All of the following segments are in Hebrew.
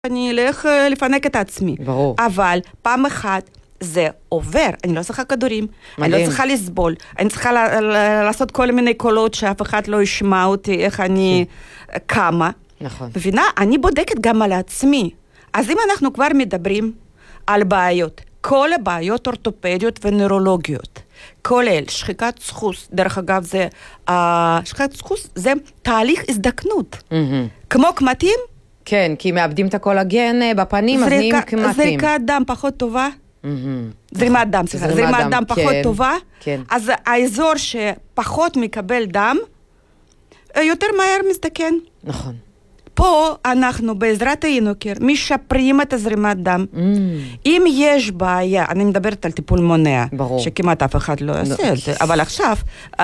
אני אלך לפנק את עצמי. ברור. אבל פעם אחת זה עובר, אני לא צריכה כדורים, אני לא צריכה לסבול, אני צריכה לעשות כל מיני קולות שאף אחד לא ישמע אותי, איך אני קמה. נכון. מבינה? אני בודקת גם על עצמי. אז אם אנחנו כבר מדברים על בעיות, כל הבעיות אורתופדיות ונוירולוגיות, כולל שחיקת סחוס, דרך אגב, שחיקת סחוס זה תהליך הזדקנות. כמו קמטים, כן, כי מאבדים את הקולגן בפנים, אז נהיים קמטים. זריקת דם פחות טובה. זרימת דם, סליחה. זרימת דם פחות טובה. אז האזור שפחות מקבל דם, יותר מהר מזדקן. נכון. פה אנחנו בעזרת האינוקר משפרים את הזרימת דם. אם יש בעיה, אני מדברת על טיפול מונע, שכמעט אף אחד לא יעשה את זה, אבל עכשיו,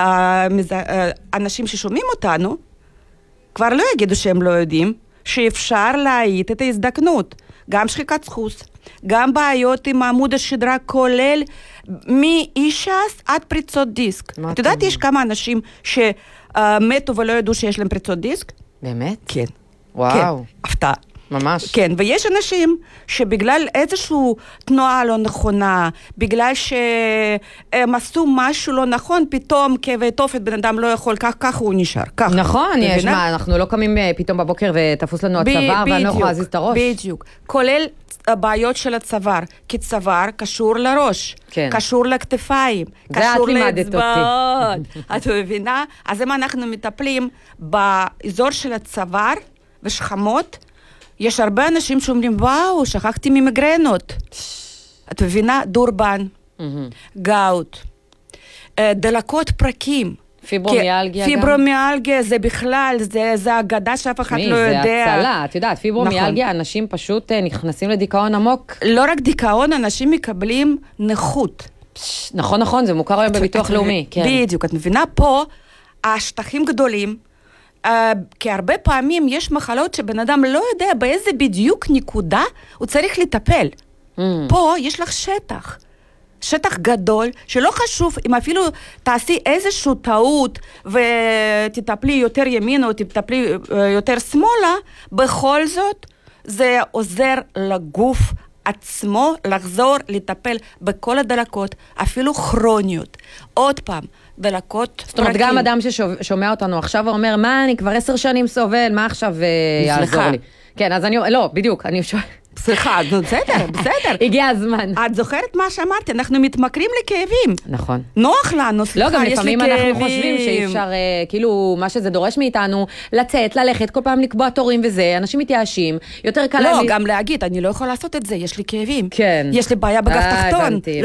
אנשים ששומעים אותנו, כבר לא יגידו שהם לא יודעים, שאפשר להאיט את ההזדקנות. גם שחיקת סחוס, גם בעיות עם עמוד השדרה, כולל מאישס עד פריצות דיסק. את יודעת, יש כמה אנשים שמתו ולא ידעו שיש להם פריצות דיסק? באמת? כן. וואו. כן, הפתעה. ממש. כן, ויש אנשים שבגלל איזושהי תנועה לא נכונה, בגלל שהם עשו משהו לא נכון, פתאום כאבי תופת, בן אדם לא יכול, כך הוא נשאר. כך. נכון, יש מה, אנחנו לא קמים פתאום בבוקר ותפוס לנו הצוואר, ואני לא יכולה להזיז את הראש. בדיוק. כולל הבעיות של הצוואר, כי צוואר קשור לראש, קשור לכתפיים, קשור לאצבעות. את מבינה? אז אם אנחנו מטפלים באזור של הצוואר ושכמות, יש הרבה אנשים שאומרים, וואו, שכחתי ממגרנות. את מבינה? דורבן, גאוט, דלקות פרקים. פיברומיאלגיה גם? פיברומיאלגיה זה בכלל, זה אגדה שאף אחד לא יודע. זה הצלה, את יודעת, פיברומיאלגיה, אנשים פשוט נכנסים לדיכאון עמוק. לא רק דיכאון, אנשים מקבלים נכות. נכון, זה מוכר היום בביטוח לאומי. בדיוק, את מבינה? פה השטחים גדולים, כי הרבה פעמים יש מחלות שבן אדם לא יודע באיזה בדיוק נקודה הוא צריך לטפל. פה יש לך שטח גדול, שלא חשוב אם אפילו תעשי איזושהי טעות ותטפלי יותר ימין או תטפלי יותר שמאלה, בכל זאת זה עוזר לגוף עצמו לחזור לטפל בכל הדלקות, אפילו כרוניות. עוד פעם, דלקות. זאת אומרת, גם אדם ששומע אותנו עכשיו ואומר, מה, אני כבר 10 שנים סובל, מה עכשיו יעזור לי? כן, אז אני, לא, בדיוק, אני שואל. סליחה, בסדר. הגיע הזמן. את זוכרת מה שאמרתי? אנחנו מתמכרים לכאבים. נכון. נוח לנו, סליחה, לא, גם יש לי לפעמים כאבים. אנחנו חושבים שאי אפשר, כאילו, מה שזה דורש מאיתנו, ללכת, כל פעם לקבוע תורים וזה, אנשים מתייאשים, יותר קל לא, גם להגיד, אני לא יכולה לעשות את זה, יש לי כאבים. כן. יש לי בעיה בגב תחתון. הבנתי.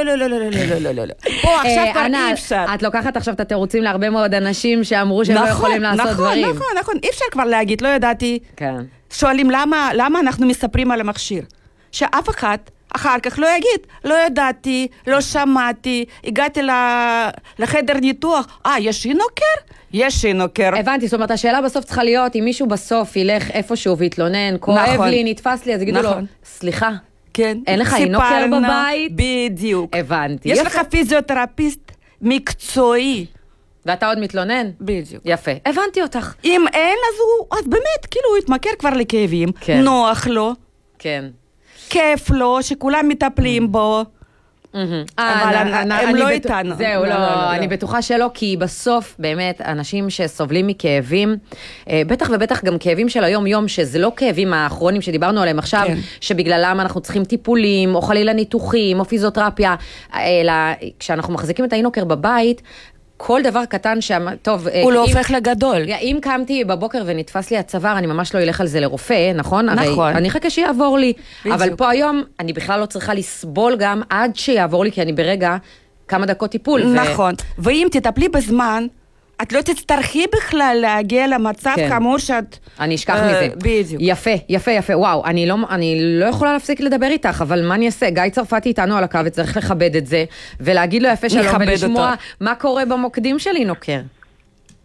לא. פה עכשיו כבר אי אפשר. את לוקחת עכשיו את התירוצים להרבה מאוד אנשים שאמרו שהם לא יכולים לעשות דברים. נכון. אי אפשר כבר להגיד, לא ידעתי. כן. שואלים למה אנחנו מספרים על המכשיר. שאף אחד אחר כך לא יגיד, לא ידעתי, לא שמעתי, הגעתי לחדר ניתוח, יש אינוקר? יש אינוקר. הבנתי, זאת אומרת, השאלה בסוף צריכה להיות, אם מישהו בסוף ילך איפשהו והתלונן, כואב לי, נתפס לי, אז יגידו לו, סליחה, אין לך אינוקר בבית? בדיוק. הבנתי. יש לך פיזיותרפיסט מקצועי. ואתה עוד מתלונן? בדיוק. יפה. הבנתי אותך. אם אין, אז באמת, כאילו הוא התמכר כבר לכאבים, נוח לו. כן. כיף לו, שכולם מטפלים בו. אבל הם לא איתנו. זהו, לא, אני בטוחה שלא, כי בסוף באמת אנשים שסובלים מכאבים, בטח ובטח גם כאבים של היום-יום, שזה לא כאבים האחרונים שדיברנו עליהם עכשיו, שבגללם אנחנו צריכים טיפולים, או חלילה ניתוחים, או פיזיותרפיה, אלא כשאנחנו מחזיקים את האינוקר בבית, כל דבר קטן טוב, הוא לא הופך לגדול. אם קמתי בבוקר ונתפס לי הצוואר, אני ממש לא אלך על זה לרופא, נכון? נכון. אני חכה שיעבור לי. אבל פה היום, אני בכלל לא צריכה לסבול גם עד שיעבור לי, כי אני ברגע כמה דקות טיפול. נכון. ואם תטפלי בזמן, את לא תצטרכי בכלל להגיע למצב כאמור שאת... אני אשכח מזה. בדיוק. יפה. וואו, אני לא יכולה להפסיק לדבר איתך, אבל מה אני אעשה? גיא צרפתי איתנו על הקו, וצריך לכבד את זה, ולהגיד לו יפה שלום, ולשמוע מה קורה במוקדים של אינוקר.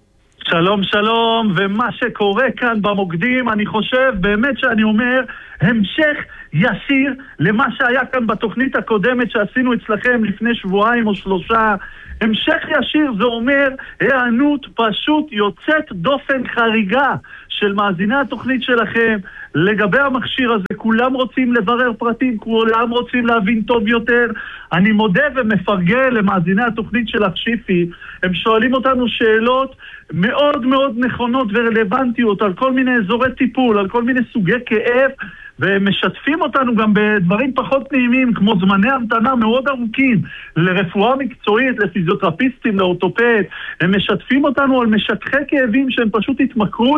שלום שלום, ומה שקורה כאן במוקדים, אני חושב באמת שאני אומר המשך ישיר למה שהיה כאן בתוכנית הקודמת שעשינו אצלכם לפני שבועיים או 3. המשך ישיר זה אומר הענות פשוט יוצאת דופן חריגה של מאזיני התוכנית שלכם לגבי המכשיר הזה. כולם רוצים לברר פרטים, כולם רוצים להבין טוב יותר. אני מודה ומפרגן למאזיני התוכנית של שיפי. הם שואלים אותנו שאלות מאוד מאוד נכונות ורלוונטיות על כל מיני אזורי טיפול, על כל מיני סוגי כאב, והם משתפים אותנו גם בדברים פחות נעימים, כמו זמני המתנה מאוד ארוכים לרפואה מקצועית, לפיזיותרפיסטים, לאורתופד. הם משתפים אותנו על משככי כאבים שהם פשוט התמכרו